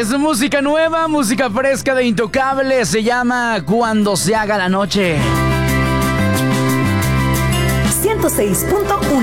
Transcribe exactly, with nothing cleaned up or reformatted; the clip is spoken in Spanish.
Es música nueva, música fresca de Intocable. Se llama Cuando se haga la noche. ciento seis punto uno